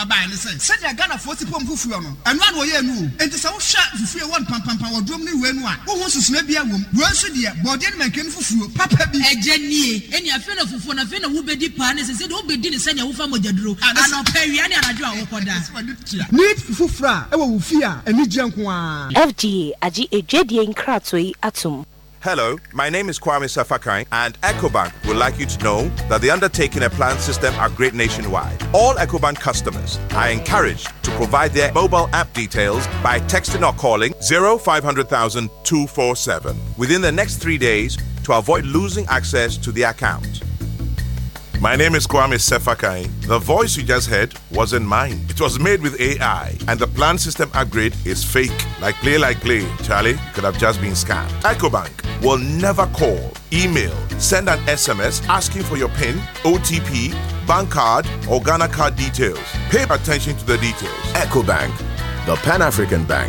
a buy and say, said the Ghana 40 pump fufu no. And one way no. And the South shot fufu one pam or drum ni when one. Who wants to maybe a woman? Where should the body man can fufu? Papa be a Jenny. Any affair of fufu and a fin of who be deep partners and said, who be didn't send your family jadro. And I'll pay you any other job for that. Need fufra, I will fear and need junk one. FGA, Aji, a JD in Kratoi, Atum. Hello, my name is Kwame Safakai, and EcoBank would like you to know that the undertaking and plan system are great nationwide. All EcoBank customers are encouraged to provide their mobile app details by texting or calling 0500,000 247 within the next 3 days to avoid losing access to the account. My name is Kwame Sefakai. The voice you just heard wasn't mine. It was made with AI, and the plan system upgrade is fake. Like play, Charlie, could have just been scammed. EcoBank will never call, email, send an SMS asking for your PIN, OTP, bank card, or Ghana card details. Pay attention to the details. EcoBank, the Pan-African Bank.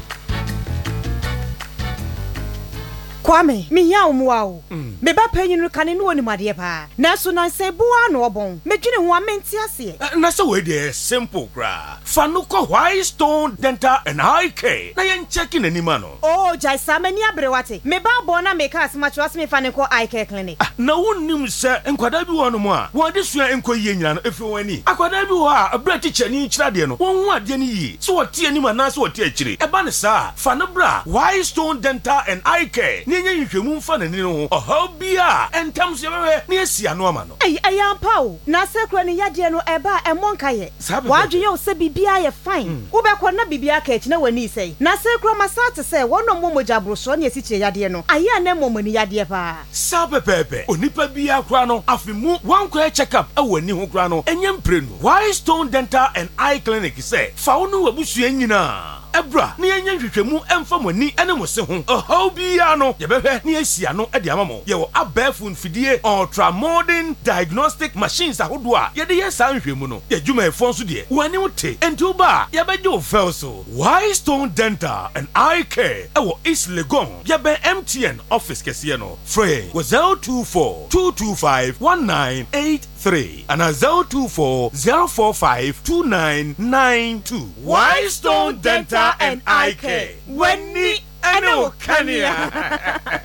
Kwame, me ya umwao. Me ba penyi no kane no ni made pa. Na so na se bua no obon. Me dwene ho amenti ase. Na so we dey simple kra. Fa no ko White Stone Dental and Eye Care. Na yen check in anima no. Oh, jai samani abrewate. Me ba bo na me ka asma chwa me fa ne ko Eye Care clinic. Na wonnim se enkwada bi wo no mo a. Wo de sua enko yie nyina no efi wani. Akwada bi wo a abra teacher ni kira de no. Won hu ade ni yi. So wo tie anima na so wo tie akire. E ba ne sa. Fa no bra White Stone Dental and Eye Care. Nye nhwemu mfa na ni no ho bia entam so yebehwe na esia no ama no ayampa o na sekro ni yade no eba emonka ye wadwe ye se bibia ye fine wo be ko na bibia ka echi na wani sei na sekro masate se wono momoja broso na esiche yade no aya na momani yade pa sapepepe onipa bia kra no afimu wankwa check up awani ho kra no enyem pre no White Stone Dental and Eye Clinic say fa wono wabusua nyina Ebra, ni enye hwehwemu emfa mani ene mo se ho. Oho bia no, ye behwe ni asia no e de amamo. Ye wo abafun fidie ultra modern diagnostic machines ahodo a ye de ye san hwemu no. Ye dwuma efon so de. Wani wote, enti ba ye beje o fel so. White Stone Dental and Eye Care e wo East Legon. Ye be MTN office kese no. Free wo 024 225 1983 and 024 045 2992. White Stone Dental and Eye Care. Wenny Ano Kania.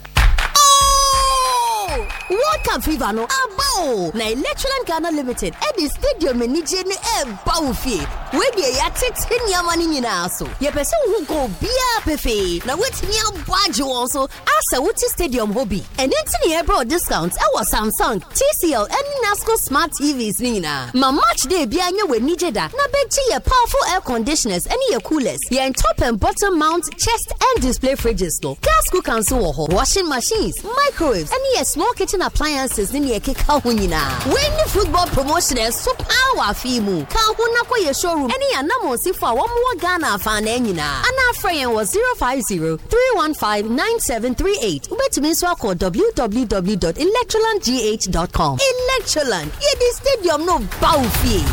World Cup fever no abo na Electroland Ghana Limited at the stadium nije ne bawfie we dey ya tete nyama ni nyina so ye pese hu go bia pefe na wetimi abwaje won so asa wuti stadium hobby and enti ne ebro discounts e was Samsung, TCL and Nasco smart TVs ni na ma match day bia nya we nije da na beji ye powerful air conditioners and ye coolers ye top and bottom mount chest and display fridges no gas cooker so wo washing machines microwaves and ye small kitchen appliances in your keka hunyina. When the football promotion is so power fimu. Ka huna kwa ye showroom. Any anamo sifa wamu Ghana fan enyina. Ana frayen was 050-315-9738. Ubetumiswa kwa www.electrolandgh.com. Electroland. Ye di stadium no bawfie.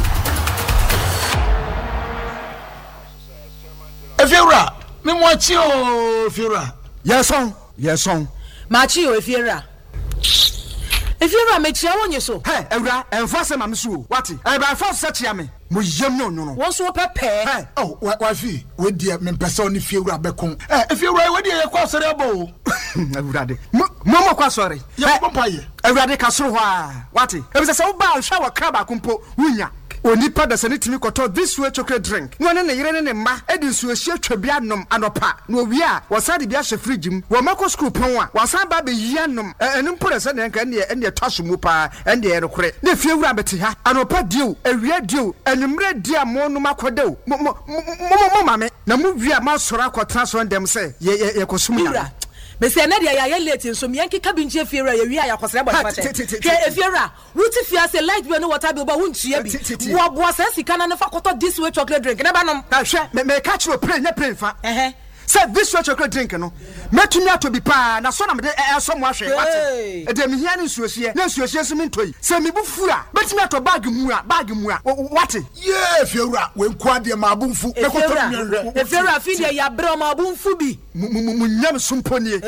Efiura, me mwachi o Efiura. Yes on. Machi o Efiura. If you are making your so, hey, Evra, and Fossa Mamsu, what? I buy for such yammy. No. What's your pepper? Oh, what fee? With dear men person if you are back home. If you are with your cross a bow, Evrade. Mama, sorry. Yampire. Evrade Casua. What? It was a so bad shower crab kumpo, Winya. Onipa da saniti mi koto this way chocolate drink. No na yire ne ma edi so ehia twabia nom anopa. No wi a wasade bia hye fridge mu. Wo mako screw pon a wasan ba be yia nom. Enu mpore se ne nka ne twaso mu pa ende ye rekore. Ne fie wura beti ha. Anopa dio, ewia dio, enumre dia mo no makodew. Mo mame na mu wi a ma sora akotra so ndem se ye kosum ya. Bese na dia ya late nso miyanki kabinchi efiera ye wi ya kwasere bo fate ke efiera wuti fia se light bi no water bi ba wuntua bi wo bo se sika na fa koto this way chocolate drink na ba nom ka hwe me catch no play fa say this way chocolate drink no metumi ato bi pa na so na me so mo ahwe wate e de me hia ne nsuosie na nsuosie so me ntoi se me bu fura metumi ato bag mu a wate yeah fiura we nko ade ma abumfu me koto mi e fiura fi de ya bre ma abumfu bi munyam sumponie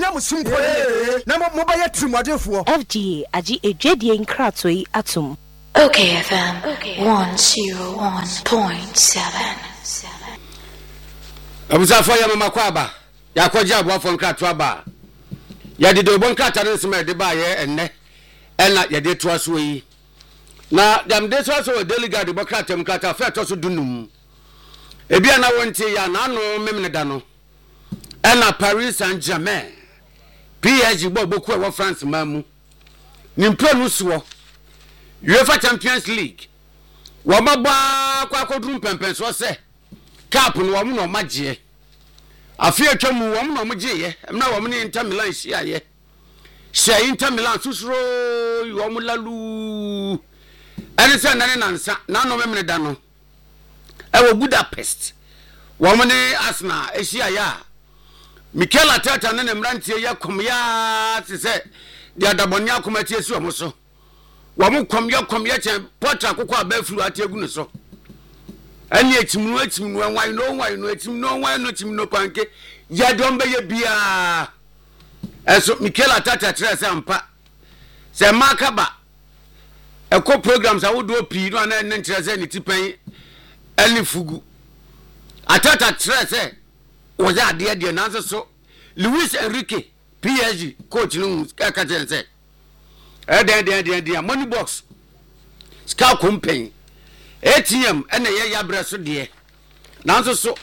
na mo ba ya trimodefo FGA agi ejwedie nkratoi atum Okay, FM 101.7. Abusafo ya mama kwaba ya kwaji abuafo nkratu aba ya de do bon krata ne sema de ba ye enne ena ya de to aso yi na dem de so delegate bo krata mkrata fa to so dunum ebia na wonte ya na no memne da no ena Paris Saint-Germain PSG bo boku e wo France mamu ni mponu so UEFA Champions League wo mabwa kwa kodrum pempen so se cap no wo no magye afia twamu wo no magye ye na wo ne Inter Milan hia ye hia Inter Milan susuro wo mo lalu ene se nane nansa na no memne da no e wo Budapest wo mo ne Arsenal hia ya Mikel Arteta ne mrantie ya kom ya se dia dabonya komatie si wo mo so wo mo kom ya che porta kokọ abafuru ategu ne so ani etimnu wan no etimno panke ya dombe ye bia eso Mikel Arteta tere se ampa se makaba eko programs awodo pi no na ne tere se ni tipan ani fugu Arteta tere se wo ya de nanso so Luis Enrique PSG coach no ka tere se de money box ska company ATM ene ye yabre so de nanso so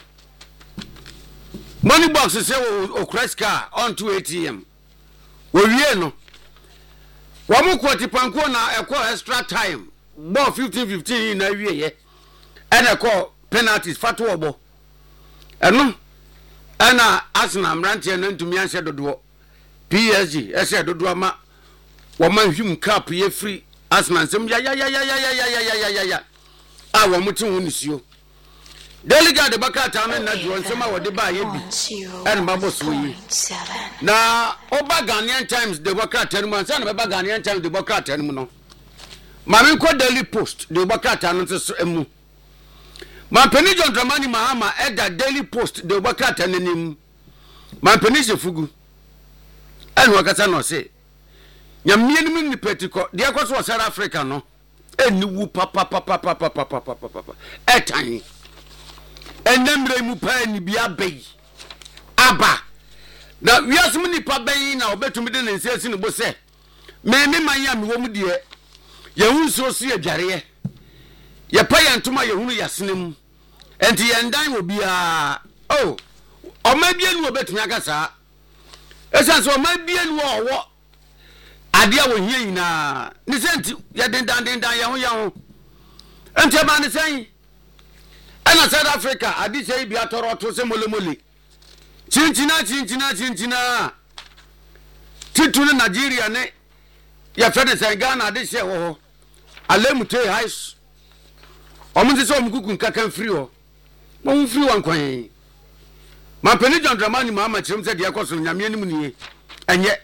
money box se o kreska on to ATM wo wie no wo mo kwoti panko na eko extra time ball 15 na wie ye ene ko penalties fatu obo eno ana Arsenal mrantie no ntumi anhye dodo PSG ehye dodo ma woman hum cap ye free Arsenal sem ya wo mutin wonisuo delegate bakata no na duo nsema wo de ba ye bi en ba boso yi na oba Ghanaian Times de bakata no man na ba Ghanaian Times de bakata no no mami ko Daily Post de bakata no so emu man peni John Dramani Mahama eda Daily Post de bakata no nim man peni se fugu en wakata no se nyamie ni ni petiko de akoso South Africa no eniwu papa etan enemre mu pa ni bia bei aba na wiasum ni pa bei na obetumi de nsesi no bo se me man ya me wo mu de ye hunso so ye dware ye pa ye ntoma ye hunu yasenem enti ye ndan wo bia o ma bia ni obetumi agasa esanso ma bia ni wo adia wo hie nyina ni senti ya dendan ya ho enti ba ni sen ana South Africa adi sei bia toro to se molemole chinchina titulu Nigeria ne ya fede sen Ghana adi se wo alemute high omunti so omkuku nkakan free ho mo free wan kwan ma peni John Dramani Mahama chirim se de akoso nyame anim nie enye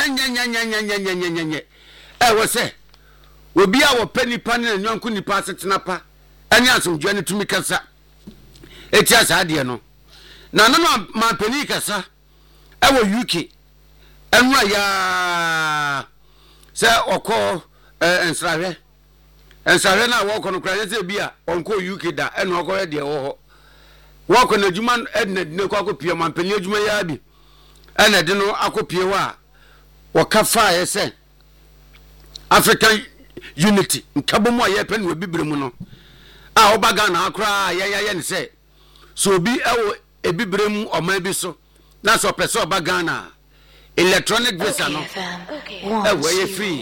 wo se obi a wo panipa ne nyanku nipa asetena pa anya asomdwa ne tumi kasa eti asa de no na no ma pani kasa wo UK enwa ya se okọ ensrawe na wo kọ no kra se bia onko UK da eno okọ de wo kọ na djuma ne ko akopie ma pani adjuma ya bi ene de no akopie wa wakafa ye se African unity nkabomu aye pe no bibremu no a obaga na akra ye ne se so bi ewo ebibremu oma bi so na so pese obaga na electronic visa no ewo ye free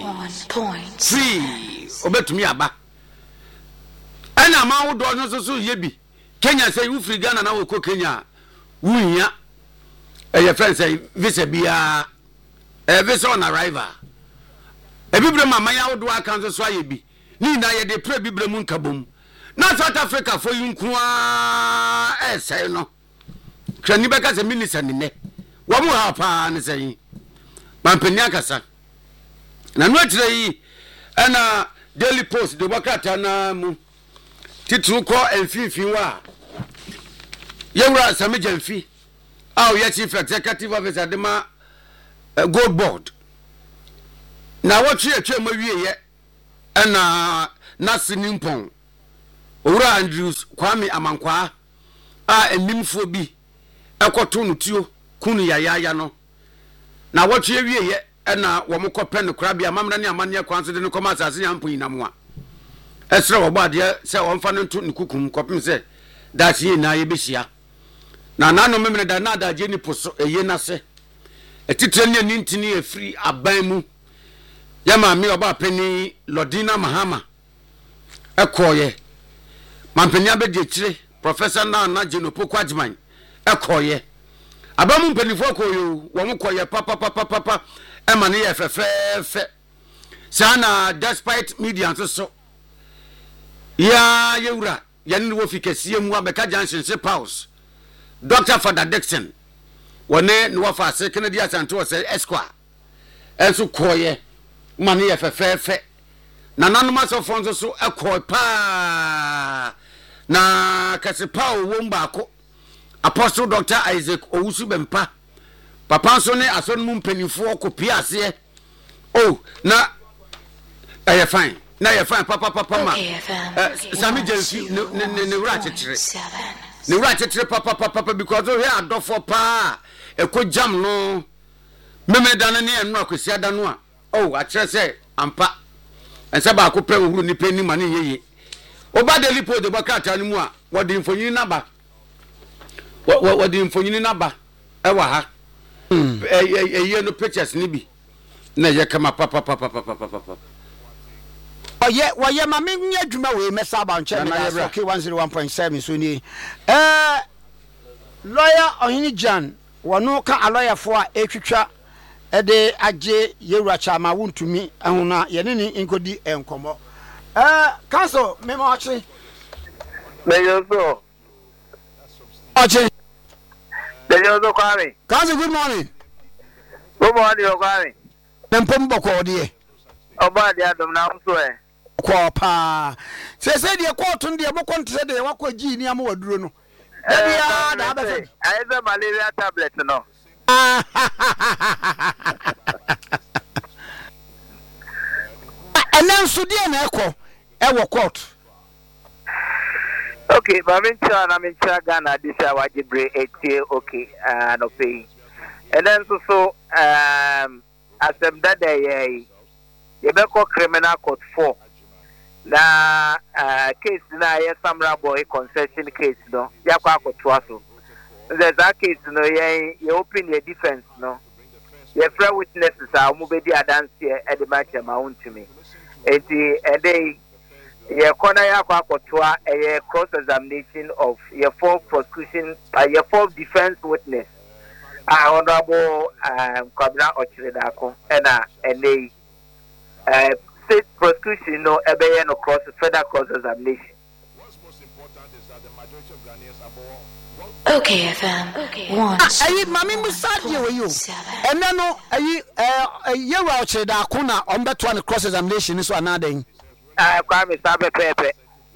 obetumi aba ana ma wo do no so ye bi Kenya say you free Ghana na wo ko Kenya wunya your friend say visa bia visa on arrival ebibrem amanya wodo akanso so aye bi ni na ye de pre bibrem nkabom na South Africa for yunkua say no kwani beka se minister ne wo mu ha pa ne say mampani akasa na no atire yi ana Daily Post de bakata na mu titru ko enfinfin wa yewura samejamfi ya chief executive officer de ma gold board na what you ma wie ye na na sinimpon owura Andrews Kwame Amankwa a enimfo bi ekoto no tuo kunu yaya no na wotwe wieye na wo mokɔpɛ no krabia mamra ne amane kwanso de no kɔma asase nyampo yinamwa esre wo bade se wonfa no nto ne kukum kɔpem se da sie na ye behia na nano memene da na da je ni poso eye na se etitre ne nintini efiri aban mu yama mi oba pani Lodina Mahama ekoye mampani abedi kire Professor na Jenopo Kwajman ekoye abamu mpanifo koyo wo mkoye papa emane ye fefefe sana despite media so ya yewura yani wo fikesie mu abeka junction se pause Dr. Father Dixon wone no wafa se Kennedy Asanto se Esquire enso koye mane ye fefefe na nanoma so fonzo so ekoy pa na kasipa wo mbako Apostle Dr. Isaac Owusu Bempa papa so ne aso no mpanifo kopia ase oh na aye fine na ye fine papa ma Sami Jensi ne wura chetre papa because we adofo pa ekojam no memeda ne enu akosia da no a oh a kire se ampa ense ba ko pɛ ohuru ni pani ma ne yeye oba delipo de bakata no mu a wodi mfonyin naba wodi mfonyin naba ewa ha no pictures ni bi na ye kama papa oye ma me nya dwuma we mesa ba nche na okay 101.7 so ni lawyer Ohini Jan wono ka a lawyer fo a etwitwa ede age yewura chama wontumi ehuna ye ne ni nkodi enkomo council me ma ochi Beyoso Kwame. Council, good morning. Good morning, Kwame. Nempom boko de Oba de adom na so e kwa pa se de court de mo kontre de wakwa gi ni am waduro no bia da ba fe ai be malaria tablet no enen so de na ekọ e wo court. Okay, but I'm in Ghana this hour wajibre etie okay no pay. And then so asem that day you be call criminal court 4. Na case na ye Samra boy concession case no. Ya kwa court so. There's that case no you open your defense no. Your friend witnesses are mubedi adansi e de match ma untimi. And they your corner yakwa a cross examination of your full prosecution your full defense witness honorable Kwabena Ochiredako and they state prosecution no ebe no cross further cross examination. What's most important is that the majority of Ghanaians are born. Okay, FM. Ayi mami musadie we you. And no ayi yewa Ochiredako na ombeto an cross examination so anaden. Kwame sabe pepe.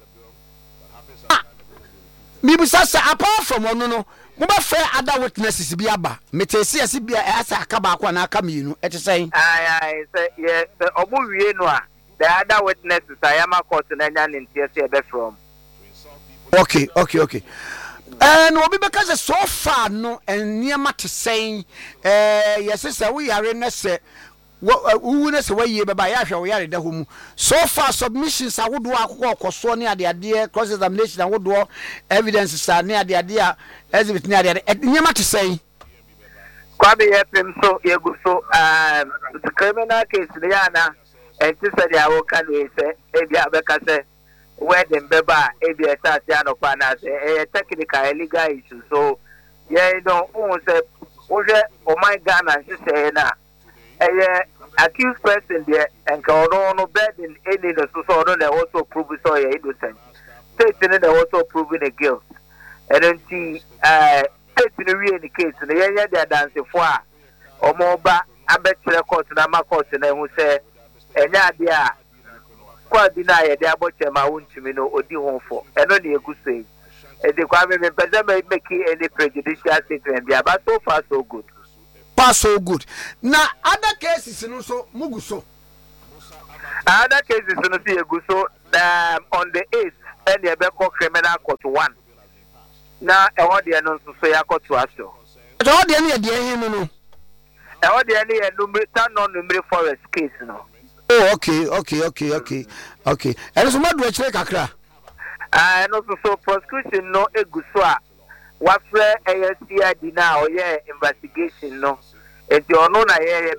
Mibusasa apart from ono no mo ba fair other witnesses bi aba metesi ase bi asa aka ba akwa na aka mienu etesen Aye say yeah omo wie no a the other witnesses ayama court na nya ntie se be from. Okay. And obi be ka so far no eniema te sen yes say we yare na se wo na se waye beba ya hwe wo yare da homu so far submissions awodo akoko okoso ne ade cross examination awodo evidence sa ne ade a exhibit ne ade nyema te sei Kwabe yepem so yegu so the criminal case ne yana enti se dia wo kan we se e bia be ka se wedding beba e bia sa tia no pa na se technical legal issue so ye don't say o my Ghana say na accused person there and no bed in any the so they also prove so innocent. State they also proving a guilt. And then see state in the case they dance for or more back abetre court na ma court na hu say enya dia kwa deny they about ma wuntimi no odi ho for eno na eguso e dey kwa me pese make any prejudicial statement be about so far so good. So good. Now other cases no so muguso. Other cases no see eguso on the 8th and the Beko criminal court 1. Now, I want the announce to say I got to us. I want the any idea no. I want the any non-numeric forest case no. Oh, okay. And so what do I check akra? And also so prosecution no egusua. What for ASCID now yeah investigation no. If you know na yeah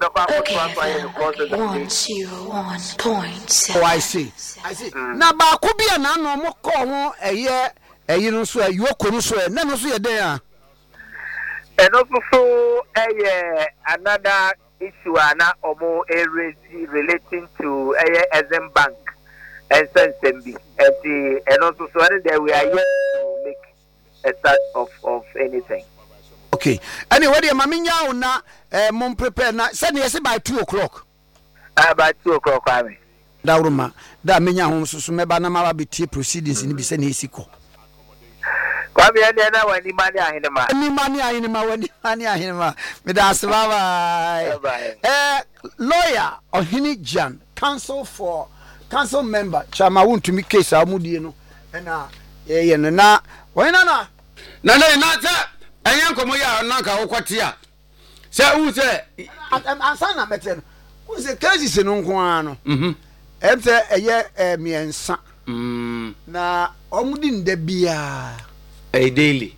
Oh, I see. Na ba ko bia na no mo ko ho eyi no so ayi okonu so na no so ye den a. And also so another issue ana omo relating to Exim Bank and Sensembi and also so that we are yet to make a start of anything. Okay. Anyway, the maminya na mom prepare na send yes by 2 o'clock. By 2 o'clock Kwame. Da uruma da menya ho so meba na ma ba tie proceedings ni bi se na esiko. Kwame ya na wani mani ahinema. Ni mani ahinema. Me da bye bye. Lawyer Ohini Jan, council member chama wontumi case amudie no na ye na wena na ta enyan komo ya na ka wokwate a se wu se ansa na meten wu se cases no nko ano emse eye miensa na omudi nda bia daily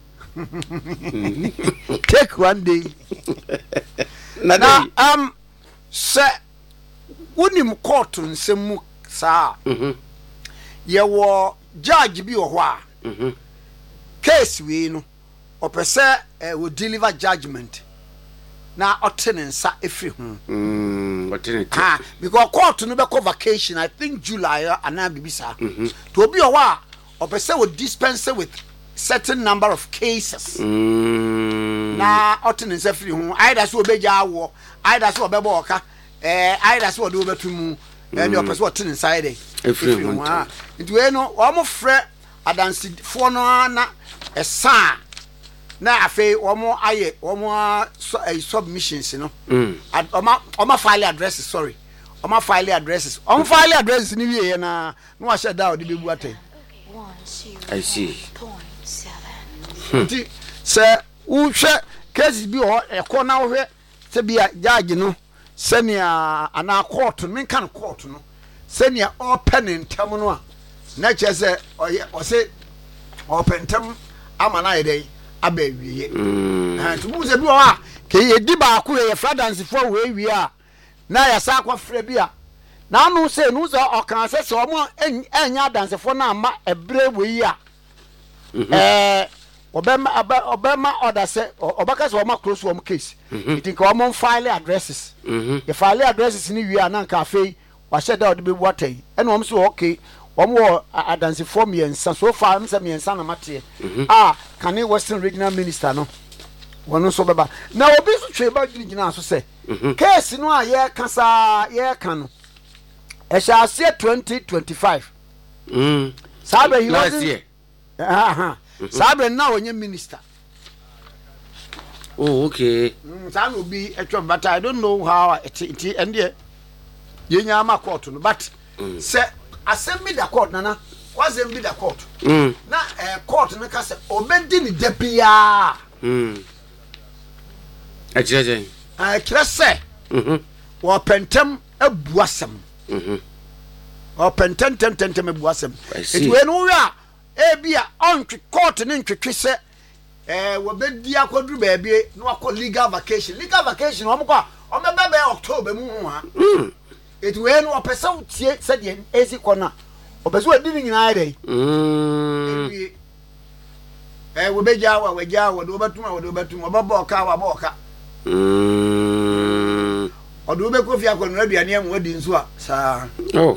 take one day na se wonim court nsemu saa ye wo judge bi wo ho a case we no opese will deliver judgment na otenensa efri hu because court no be ko vacation I think July and bibisa to obi o wa opese will dispense with certain number of cases na otenensa efri hu either so obeja awo either so obebo oka either so do obetumu and opese otenensa ide efri hu nti we no omo frɛ adansifo no na esa na afei omo aye omo submissions no omo file addresses omo file addresses ni wie na no wa sheda o de bebu atai I see nti se wo hwe cases bi o ekona wo hwe se bia judge no senia ana court men kan court no senia open ntem no a na chese o se open ntem amana yedei abawiye to mu se bi o a ke ye di ba ko ye fradanse fo we wi a na ya sa kwa fra bi a na anu se nu so okan se o mo enya danse fo na ama ebre we a obema order se obaka se o ma close one case you think o mo file addresses ye file addresses ni wi a na nka afei wa sheda o de be watai ena o mo so okay omo adanse form yensa so far am some yensa na mate can Western regional minister no wono so beba na obi so tweba gina so se case no a ye kasa ye kan no e sha se 2025 sabe he was sabe na onye minister okay san obi etwa but I don't know how it and ye nya ma court no but se assembly the court nana was in the court na court na ka se obedi ni depia akire se wo pentem abuasem wo pentem tem abuasem it we no wi a bia ontwe court ne ntwetwe se wo bedi akoduru ba bia no akọ legal vacation wo mko o mebebe October mu ho ha it we no person tie said the easy corner obeso adi ni nyina ide we beja wa do batum obabo ka wa boka odo be kofi akonu aduane am wadi nso a sa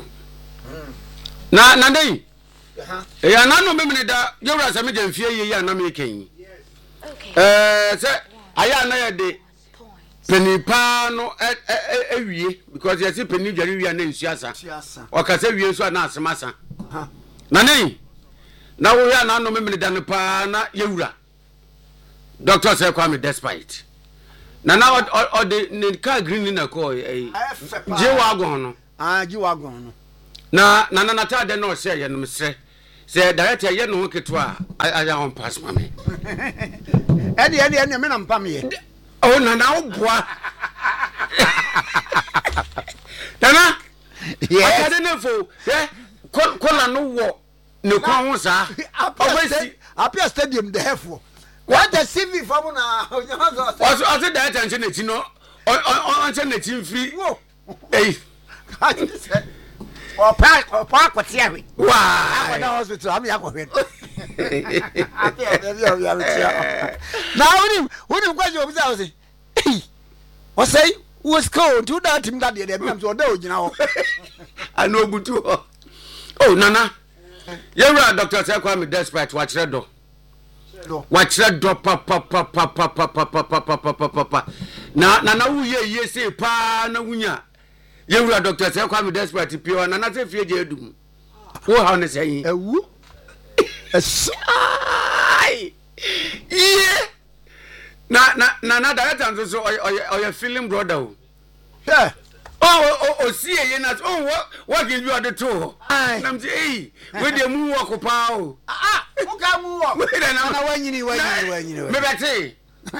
na dei ya na no memene da yewra same de mfie ye ya na me kan se aya na ye de penipa no ewie because you see peni dware wi na nsuasa o ka se wie nso na asemasa na nei na wo ya na no memene da no pa na yewura doctor say Kwame despite na o de ne ka green na ko G-Wagon no G-Wagon no na nata de no se ye no msre se director ye no keto a on pass mame ede me na mpam ye oh nana wo boa nana yes ade ne fo kola no wo ne kwa ho sa apia stadium de hefo what the cv from na o se director nche na ti no on nche na ti mfiri eh Opa kwatia we. Wow. Akwa na hospital am yakwa hwe. Na unim kwaje obisa o say. O say wo school to that team that dey am so dey ogina ho. Ano gutu ho. Oh nana. Yewra Dr. Sekwame Despite wa kire do. Wa kire do pa. Na wo ye say pa na wunya. Yewura Dr. Sekwame Desperate pure na na se fie je adum wo ha ne se yin ewu ai yeah na director so o film brother o yeah oh see ye na what give you the to na mti we dey mu work pa o wo ka mu work na wanyini me beti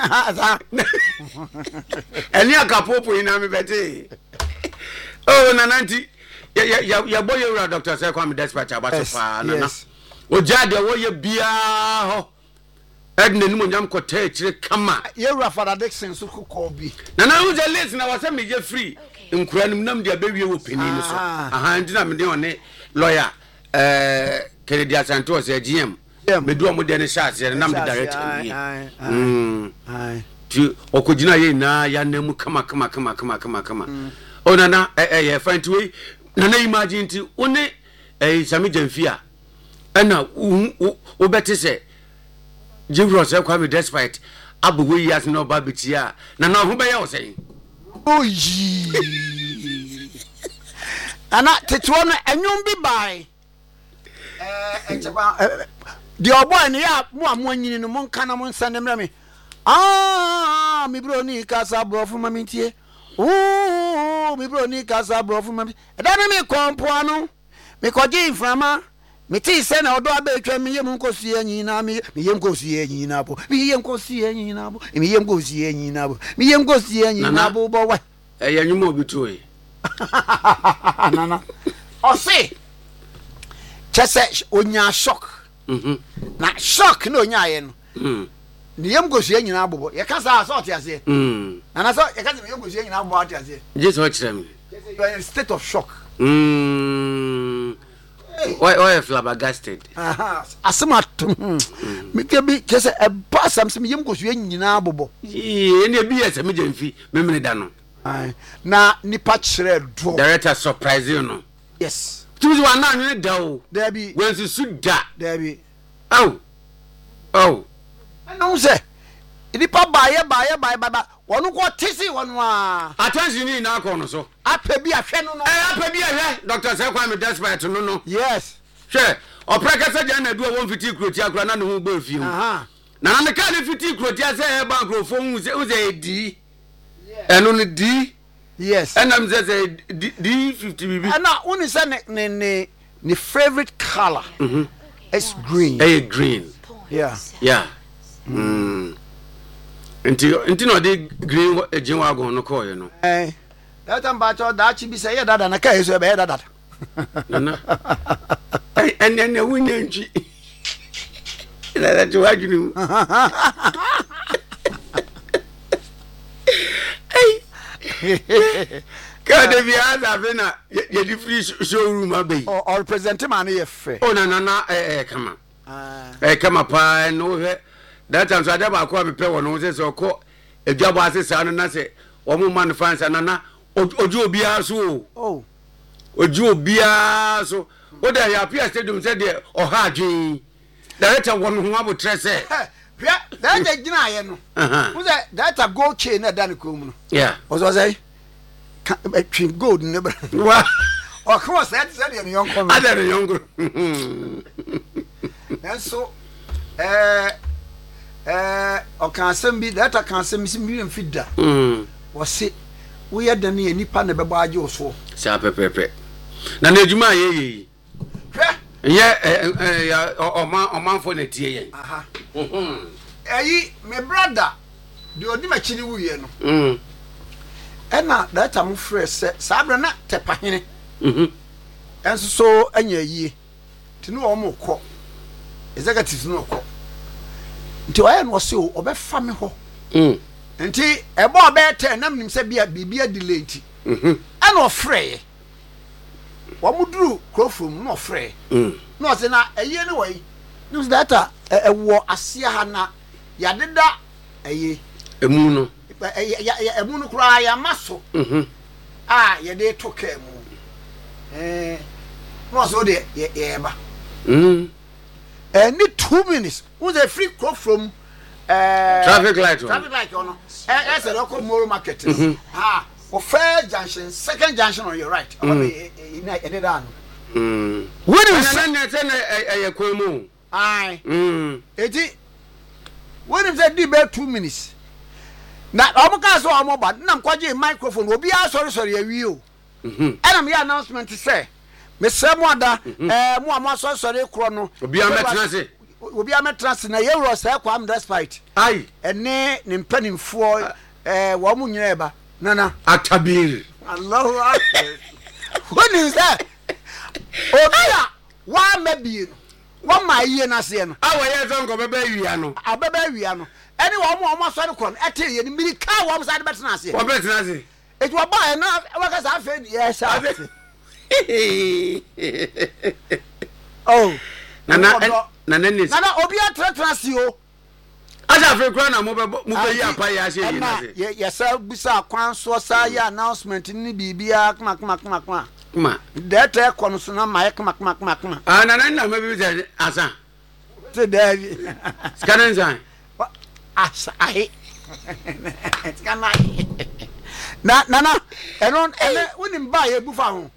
eni akapopo ina me beti oh nananti ya boy Yewura Dr. Sekwame Despite abaso pa nana o jade wo ye bia ho edne nimu nyam kota akire kama Yewura Father Dixon so ko bi nana wo je list na wase me je free nkura nim nam dia bewie wo penin so aha ndina me de one lawyer Kennedy Asanto se GM me do mo de ne share nam de director ni ti okojina ye na ya namu kama oh nana find way nana imagine ti one Sami Jamfia na wo beti se Yewura Sekwame Despite abuwe yas no ba bitia nana ho be ya wo say oyi ana tetuo no enwom bi bai encheba di oboy ne ya mo amonyini no mo nka na mo nsane mra me mi bro ni kasa bro fu mamintie mi bro ni kasa bro fu mami eda na me kompo no me koji inframa me ti se na odo abetwa me yem nkosi anyina me yem nkosi anyina bo me yem nkosi anyina bo me yem nkosi anyina bo me yem nkosi anyina bo bo wa yanwuma obi to e nana o se chese onya shock na shock no onya ye no ni yem nkosi anyina bo ye kasa asort ya se nana so ye kasa me yem nkosi anyina bo ati ase just watch them you are in a state of shock why flabbergasted asemato me kebi kese e ba sam se me yem nkosi anyina bobo ne bi ye Sami Jamfi memene da no na nipa kire do director surprise you no yes tuzi wa na ne da o there be when su da there be oh no say nipa baye wonu ko tisi wonu a attention ni na ko no so apɛ bi ahwɛ no apɛ bi ahwɛ Dr. Sekwame Despite no yes hwɛ opraka sa jana du won fiti kroti akura na no ho gba fie na ne ka ne fiti kroti ase e ba nkrofo hu se edi eno ne di yes enam se di 50 bibi na uni se ne favorite color is green green yeah Inti no de green ejin wagon no call you no that time ba cho da chi bi say dada na kai so be dada nana en wunya nchi la da tu wajunu ka de bi aza fena ye di free showroom abai or represent man ye fe nana kama kama pa no he that time so adaba akwa me pe wono se ko edwabo asesa no na se wo mu man fans nana oju obia so oju obia so o da ya pia stadium se de o ha adwen director won ho abotre se that the gina ye no who say that a gold chain na dan ko mu no yeah was say twin gold ne bra wa o ko say de ne yonko no ada ne yonko and so o kan asem bi that kan asem si million fida wo se wo ye dan ne nipa na bebo aje so sa pepepe na na adwuma ye ye omanfo na tie ye aha me brother de odi machini wuye no ena that am fresh sabra na tepahene enso so anya yie tinu o mo kọ executive no kọ nti waye no se o obefa me ho nti ebo obete nam nim se bia delay nti ana ofre wo muduru crofrom no ofre no se na eye ne wai nim se data ewo asia ha na yadeda eye emu no emu no kura ya maso ye de to ka emu no so de ye ba need 2 minutes who's a free crop from traffic light on that's a local Moro market for first junction second junction on your right when is aye eti when him say be 2 minutes na omuka so omoba na mkwaje microphone obi a sorry awi o and me announcement say me say mo ada mo amaso sorry kro no obi a metra se na yewro say kwa am despite ai ene ne mpanimfo wo mu nyina eba nana atabir Allahu akbar when is that obi a wa mabie no wa ma yie na se no awo ye zonko beba wia no abeba wia no ene wo mo asori kro no ete ye ni mirika wo side betena se wo betena se etu oba na waka sa fe yes oh nana obi atra si o aja fe kro na mo be yi apa ya se yi na se yes bisa kwan so sa ya announcement ni bibia kma that ekon so na ma kma nana na me bi asa te davi scannen sign asa ai scanna na enon wonim ba ye bufa ho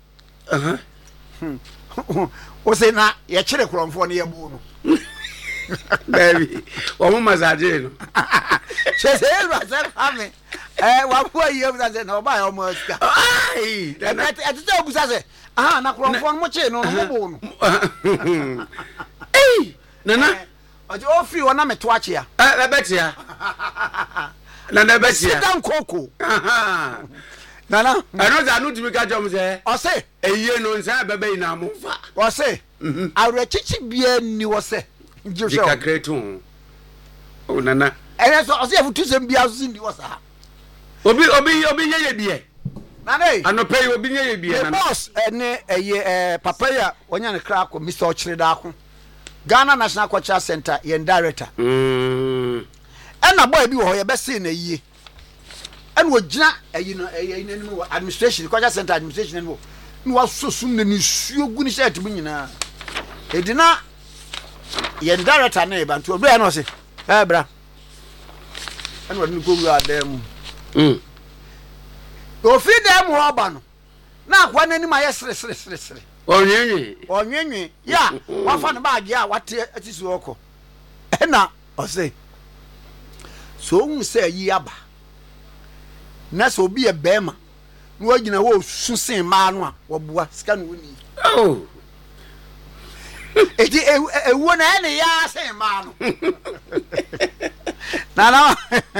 o se na ye kire kromfo na ye bu no baby o mo massage no she say you are having wa fu ayi o say na o ba o mo ska ai ati o busa say na kromfo mo che no mo bu no nana oje o free wona meto achia betia nana betia sit down koko nana eno za no timi ka jom se o se eye no nsa bebe ina mo fa o se awre chichi bia ni wo se njosho ka kretu o nana ene so o se fu tusem bia so ndi wo sa obi yeye bie nana ano pay obi yeye bie nana boss ene eye papa ya onya ne kra ko Mr. Ochire da ko Ghana National Cultural Center yen director na boy bi wo ho ye be see na yie and wo gina ayi no ayi administration cultural center administration no wa sosu na ni suo gu ni shirt bu nyina edina yen director na e ba nto bra no se bra and wo ni ko wu adem o fi dem ho ba no na akwa nani ma ye sere onyenye ya wafa no baage a wate atisi woko na o se so hu se yi aba na so bi e bema no wagina wo susen ma no a wobua sika no woni eti ewo na ene ya sen ma no na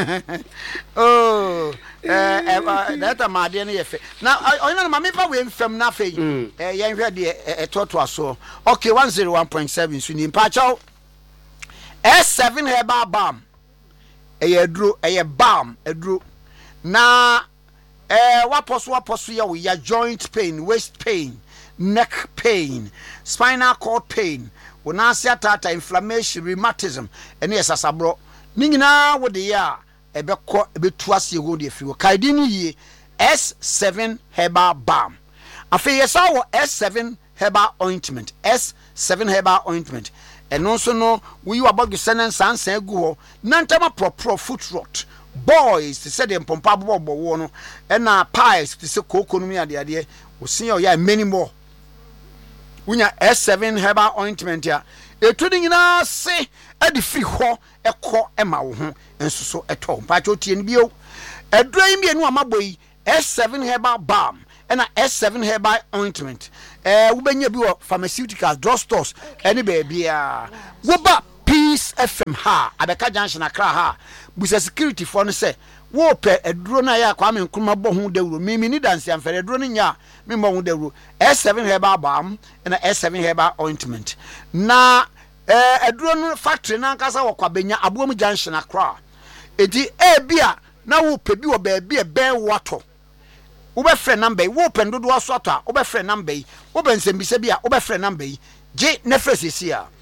data ma de ne yefe na oyina ma me fa we mfam na fe ye hwe de etoto aso okay 101.7 so ni mpa chaw S7 herbal balm eduro balm eduro na waposo ya we ya joint pain, waist pain, neck pain, spinal cord pain, wona tata inflammation, rheumatism ene esasabro ni nyina wo de ya ebekọ ebetu ase go de afiwo kaidi ni yie S7 herbal balm afi yesa wo S7 herbal ointment S7 herbal ointment eno so no we you about senen sansan gu ho nantama pro foot rot boys to say them pompa bobo wo no na pies to say kokonomi ade wo sin ya many more unya S7 herbal ointment ya etudi nyina se adi free ho ekọ ema wo ho enso so eto pa cho tie ni bio edran bi enu amaboyi S7 herbal balm ɛna S7 herbal ointment wobɛnya bi wɔ pharmaceuticals drugstores ɛne baabia woba Peace FM ha abɛka junction akra ha busa security for no sɛ wo pɛ aduro na ya kwa me nkruma bɔ ho dawuro mimi ni dance amfere aduro no nya me bɔ ho dawuro S7 herbal balm ɛna S7 herbal ointment na aduro no factory na nkasa wɔ kwa benya abomu junction akra enti bia na wo pɛ bi wɔ baabi e bɛn wato wo bɛ frɛ number wo pɛ ndodo aso ato a wo bɛ frɛ number wo bɛ nsɛmbisa bi a wo bɛ frɛ number je ne frɛ sesi a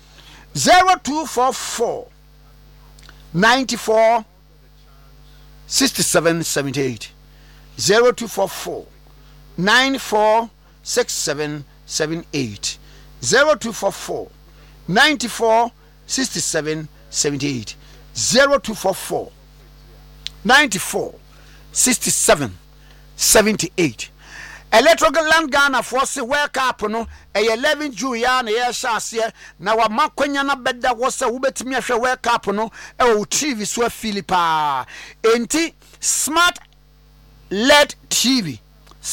0244 94 67 78 0244 94 67 78 0244 94 67 78 0244 94 67 78 Electroland Ghana force work up no 11 June ya na ya shase na wa makwanya na beda wo se wobetimi ahwe work up no TV so Philippa enti smart LED TV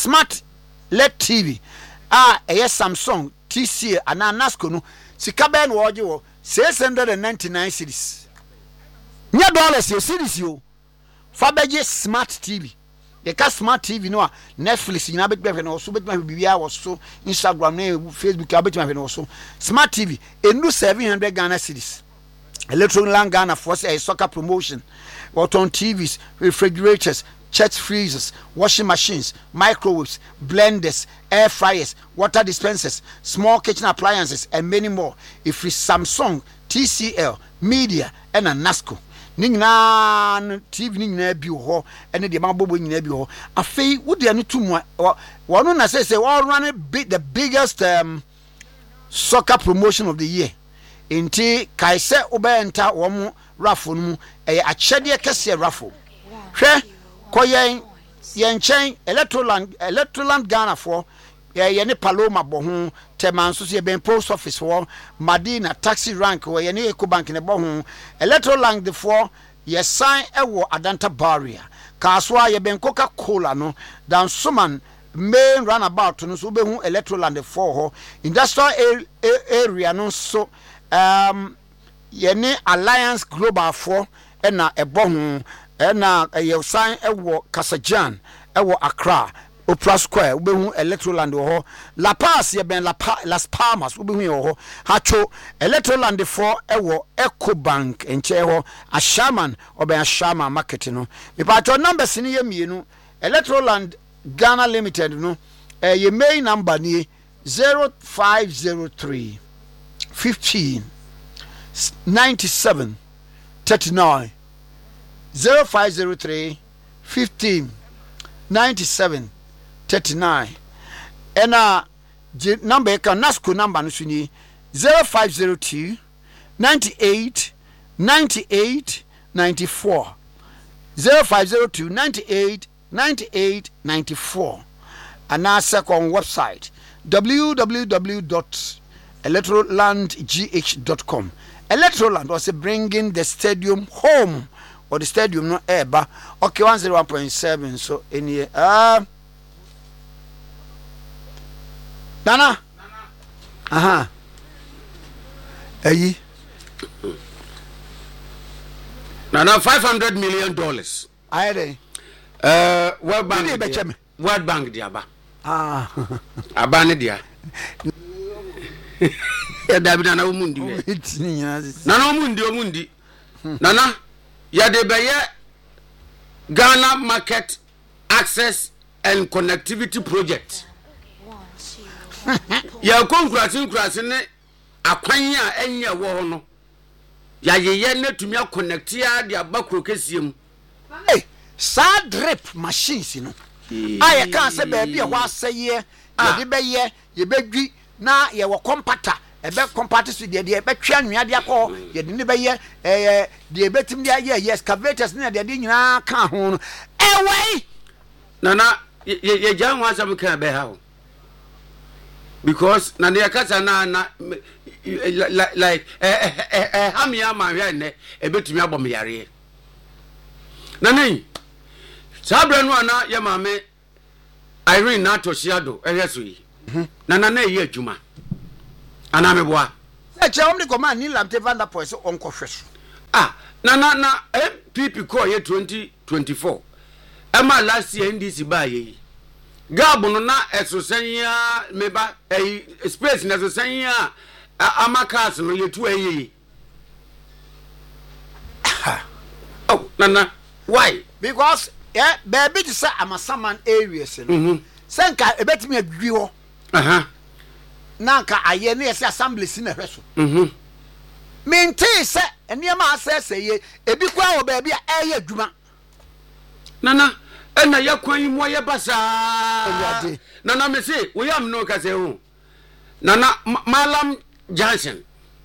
Samsung TC ana Nasco no sika ben wo je wo 699 cedis nya dollars yo cedis yo fa beje smart TV the smart TV no Netflix nyina betbe no so betma bibia wo so Instagram na Facebook betma no so smart TV enu 700 Ghana cedis Electroland Ghana for a soccer promotion what on TVs refrigerators church freezers washing machines microwaves blenders air fryers water dispensers small kitchen appliances and many more if it's Samsung TCL media and a Nasco Nina TV Nina bi ho ene de mabobo nyina bi ho afei wo de anu tumu wono na say all run the biggest soccer promotion of the year enti kai se obenta wo mo rafo no a chede kese rafo hwe koyen yen Electroland Ghana for ye ne Paloma bo ho teman so ye ben post office for Madina taxi rank wo ye ne Ecobank ne bo ho Electroland the for ye sign ewo Adanta barrier kaswa ye ben Coca-Cola no dan suman main runabout no so be hu Electroland for ho industrial area no so ye ne Alliance Global for na ebo ho na ye sign ewo Kasajan ewo Accra Opera Square ubehu Electroland ho La Paz ye ben Las Palmas ubehu ho hacho Electroland for ewo Ecobank enche ho Ashaman oben Ashama market no me pato numbers ni ye mienu Electroland Ghana Limited no ye main number ni 0503 15 97 39 0503 15 97 39 ena number ka Nasco number no suni 0502 98 98 94 0502 98 98 94 and our second website www.electrolandgh.com. Electroland was bringing the stadium home or the stadium no eba okay 101.7 so any Nana aha ayi Nana $500 million aye World Bank dia ba aba ne dia ya David na omundi Nana omundi Nana ya de beye Ghana Market Access and Connectivity Project ya konkurasi ne akwanya enya wo ho no ya ye ne tumi connect ya de abakro kesiem sa drip machines no aye kan se ba bia ho aseye ye de beye ye bedwi na ye wo compactor ebe compactor so de betwa anwea de akọ ye de ne beye de betim de ye excavators ne de nyina kan ho no ewe Nana ye jan wa sam kan be ha because na ne kasa na like hamia ma hwe ne ebetumi abom yare na nei sabra no ana ye maame Irene Nato Shiado eyeso na ye adwuma ana meboa e che omni ko man ni lamte van der Poel so onko hweso na MPP call ye 2024 ema last year NDC ba ye gabo no na esosanya meba space na esosanya amakas no ye tu aye oh nana why because baby to say amasaman areas no senka ebetimi adwi ho nanka aye na yesi assembly si na hweso minti se eniema asese ye ebi kwa wo baby a eye adwuma nana ena yakwan yi mo ye basa nana me say we am no ka say ho nana Malam Johnson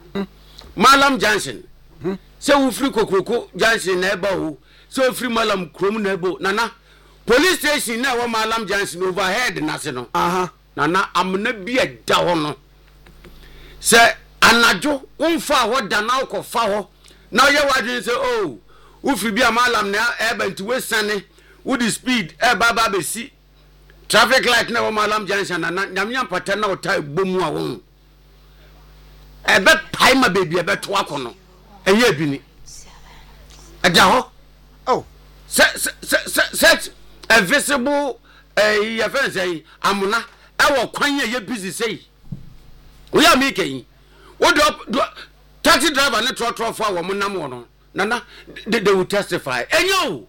se wo free kokroko Johnson na eba ho se wo free Malam krom na ebo nana police station na wo Malam Johnson overhead na se no nana amna bia da ho no se anajo wonfa ho da na okofa ho na ye wadwen se oh wo free bia Malam na eba nti we sane with the speed baba be si traffic light na wo Malam Johnson na nyamnya pata na otai bomu a won ebe paima baby ebe to akono eye bi ni ada ho oh set a visible your friend say amuna e wo kwan ye busy say we am making what do taxi driver na trotro for wo munam wo no nana they will testify enyo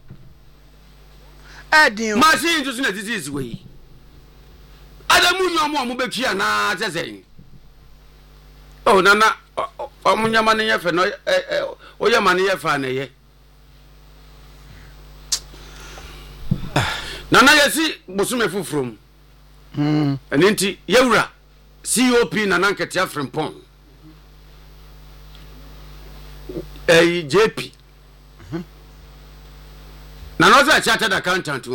adin machine to na disease we adamu nyomo mo bekia na sesey oh nana omunyama ne yefe no oyama ne yefa na ye nana yesi bosume fufrom enenti yewura COP nana nkete Afrimpon JP nana oza chartered accountant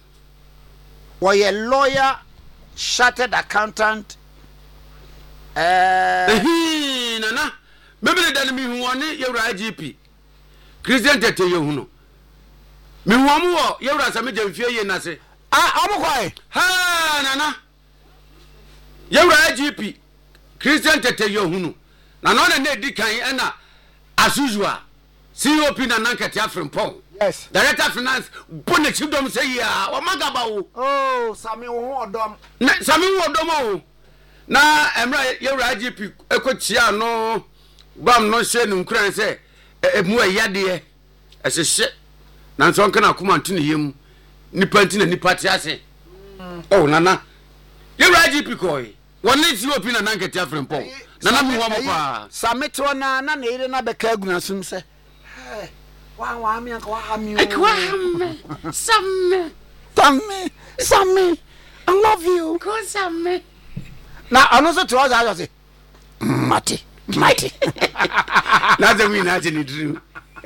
a lawyer chartered accountant nana mebele dan mi huone yewura IGP Christian Tete yehuno mi huamu wo yewura same jamfie ye na se amukwai ha nana yewura IGP Christian Tete yehuno nana na na dikan na as usual COP na nankete Afrimpon yes director finance bonne chidom say ya o magaba wo oh sami wo odom na sami wo odom o na emra yewura IGP ekochia no bam no hye no nkran se emu ayade ehye na nso nka na kuma ntune yem nipa ntine nipa ti ase oh nana yewura IGP koi woni COP na nankete Afrimpon nana mi ho mo pa sami to na ire na beka aguna sum se wa mi anka wa mi Sammy I love you go Sammy na anoso to us I say mighty na the win at any dream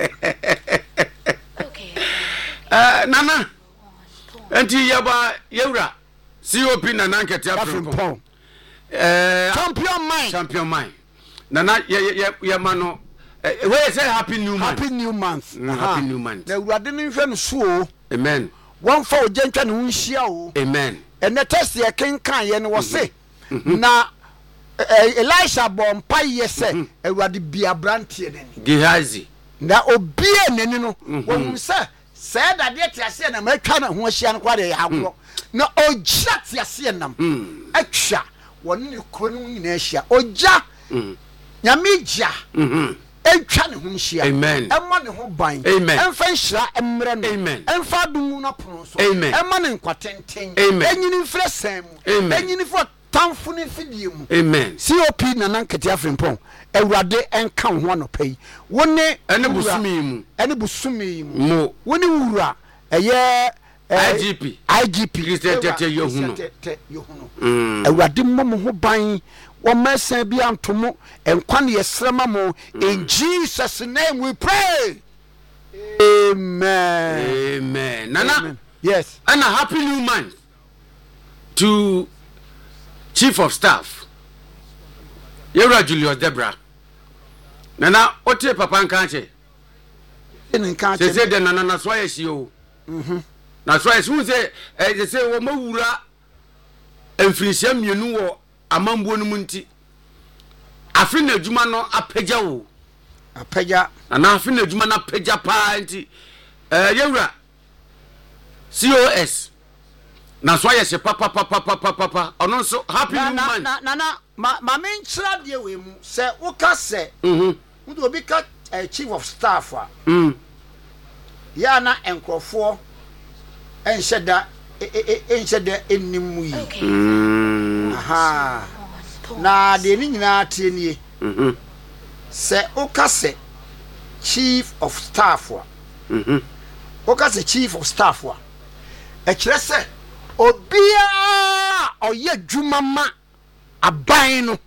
Okay. Nana enti yaba yewura COP na nankete Afrimpon champion mine nana ye mano we say happy new month happy new month na urade no hwe no so amen one for gentwa no nhia o amen and the test ye kenkan ye no wo se na Elisha bompa ye se urade bia brantie nani Gehazi na obie nani no wo se say that de tiase na matwa na ho ahia no kwa de agro na ogira tiase nam atwa woni ne kro no nyina ahia oja nyamija etwa ne ho nhia amen emma ne ho ban emfa nhira emre no emfa dumu na pono so emma ne nkwatenten enyini mfre sam enyini fo tamfo ne fidie mu amen COP na nankete Afrimpon awurade enka ho anopai woni ene busumi mu woni wura eye IGP Christian Tete yehuno awurade mmom ho ban wo mesen bi antomo enkwa ne yesrema mo in Jesus name we pray amen nana yes and a happy new month to Chief of Staff Yewura Julius Debra nana otie papa nkanche se se de nana so ayesi o na so ayesi un se se wo mawura emfirisia mienu wo amambuo no munti afi na adwuma no apagya wo apagya na afi na adwuma na apagya pa nti yewura COS na so aye se papa ono so happy new man na ma menchira de we mu se wo ka se wo obi ka chief of staff ya na enkrofo enhyeda ennimu yi aha na de ni nyina tie nie se wo ka se chief of staff wo ka se chief of staff e kire se obia oye dwuma ma aban no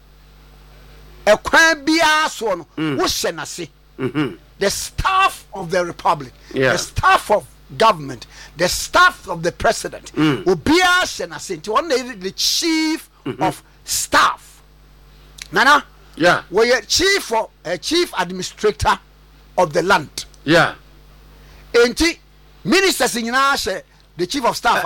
ekwan bia so no wo hye na se the staff of the republic the staff of government the staff of the president obia hye na se nti one the chief of staff nana we chief administrator of the land enti ministers nyina hye the chief of staff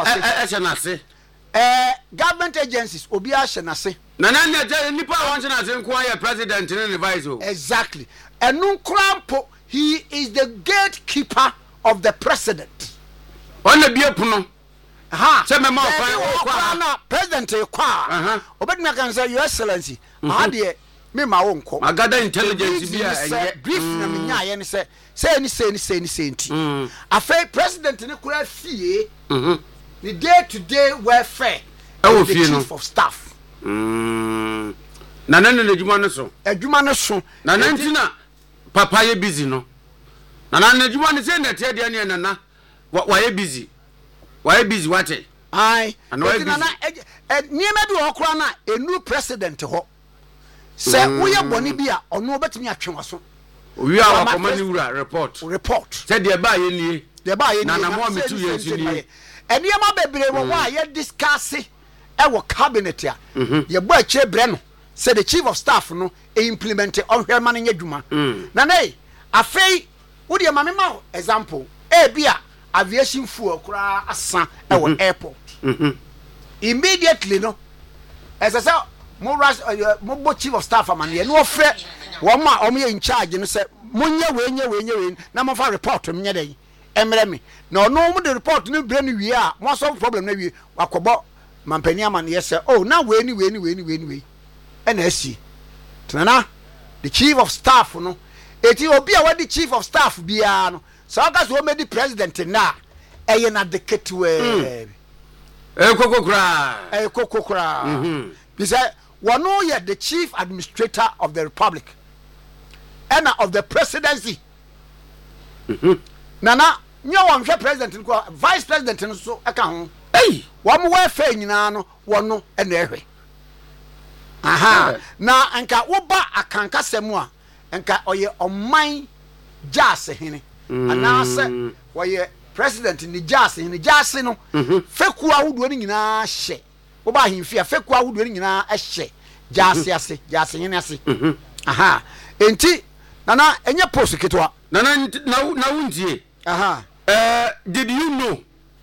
government agencies obia shenase nana nipa won shenase nko aye president and advisor exactly enu krampo he is the gatekeeper of the president on the biepuno say me ma kwa na president kwa obedina kan say your excellency de me ma wo nko agada intelligence bia brief na me nya ye ne say ni enti afei president ne kura fie the day-to-day welfare of the chief of staff. Na nane na adwuma no so. Na nantina papa ye busy no. Na nane adwuma no say na tie de ne na wa ye busy. Wa ye busy wate. Ai. Na niema bi okura na enu president ho. Se wo ye boni bi a ono obetimi atwe so. Owi a wa komani wura report. Say de ba ye nie. Na na mo me 2 years nie. Eniema bebre wo wa ye discuss e wo cabinet ya ye bo akire bre no say the chief of staff no implement ohwema no nyadwuma na nei afei wo de ma me ma example bia aviation fuel kura asa e wo airport immediately no as I say mo bo chief of staff amane ye no ofre wo ma o me in charge no say monye we na mo fa report me dey emre me na no mo the report no bre no wie a mo solve problem na wie wakobo mampani amane ye say oh na we ni e na asi tena the chief of staff no eti obi a wadi chief of staff bia no so aka so me di president na eye na decate we kokokra he said one no ye the chief administrator of the republic and of the presidency nana nyo won hwe president nko vice president no so aka ho wo mo we fa nyina no wono e na ehwe na anka wo ba akanka semu a anka oye oman jase hene anase woye president ni jase no feku awodo ni nyina hye wo ba hemfia feku awodo ni nyina hye jase hene ase enti nana enye post ketwa nana na wundie did you know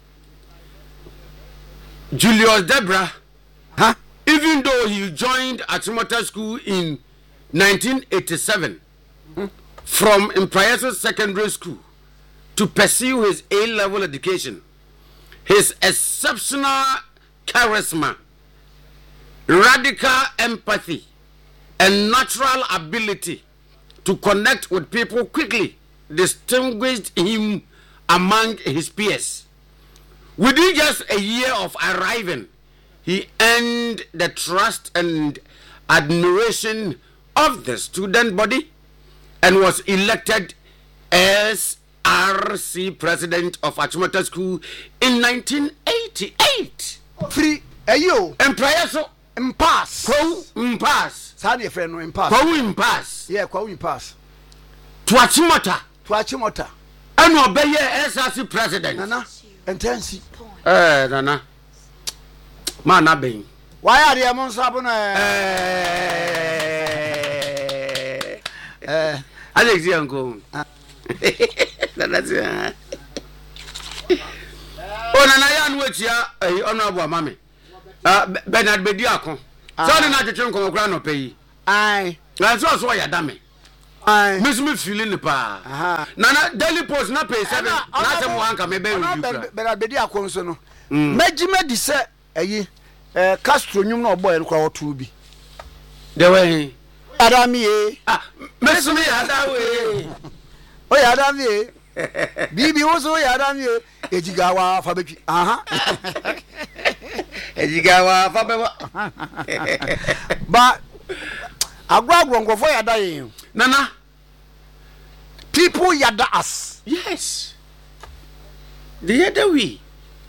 Julius Debra even though he joined Achimota School in 1987 from Impriaso Secondary School to pursue his A-level education, his exceptional charisma, radical empathy, and natural ability to connect with people quickly distinguished him among his peers. Within just a year of arriving, he earned the trust and admiration of the student body and was elected as RC president of Achimota School in 1988. Free, ayo. Impriaso. Impasse. Impasse. Sani e friend no impasse. Impasse. Yeah, impasse. To Achimota. And obey SRC president. Nana, intensi. Nana. Man abeng. Why are you mon sabona? Alex yango. That's oh nana ya nwetia honorable mama. Bernard Bediako. So na twetwe nkokora no pay. Ai. Na so ya da me. Ai. Me feeling pa. Na Daily Post na pay 7. Na sem wanka me be review. Bernard Bediako nso no. Magima di se ayi Castro nyum na oboy nkwa otu bi. De we. Adamie. Me ya da we. O ya Adamie. Bibi woso ya Adamie. Ejigawa fa betwi. Ejigawa fa beba. But agwagwo ngofo yada yin. Nana. People yada us. Yes. The yada we.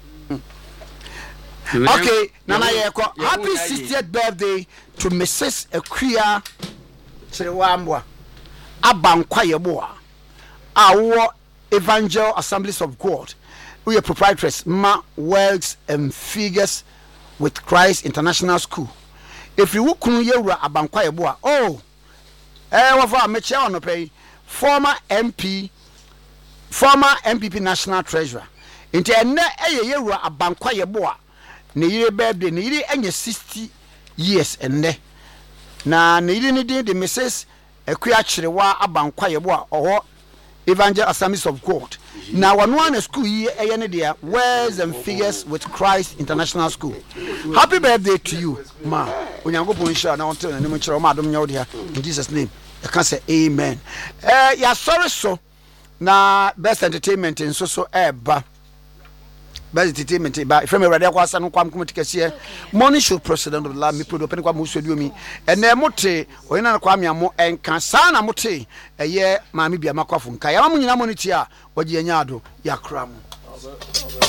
Okay, Nana Yeko. Happy 60th birthday to Mrs. Equia Chirewambwa. Abankwa Yeboa. Our Evangel Assemblies of God. We are proprietress Ma Works and Figures with Christ International School. If you kunu yewura Abankwa Yeboa. Oh. Wafa meche ono pay former MPP National Treasurer. Inti enne yewura Abankwa Yeboa. Ne yire birthday ne yire enye 60 years enne. Na ne yire ni de Mrs. Equia Chirewa Abankwa Yeboa oho Evangel Assemblies of God. Now one school year ne there Words and Figures with Christ International School. Happy birthday to you, ma. Onyankopon sha na wonte na nemu kire o ma adom nyawo dia in Jesus name. I can say amen. Ya sorry so na Best Entertainment nso so eba. Best Entertainment eba from Awurade akwasa no kwam komitikase morning show president of the land me prodo pen kwa musuaduo mi ene mote oyina na kwam ya mo enka sa na mote eye maami bia makwafo nka ya mo nyina mo ne ti a wagi anya ado ya kram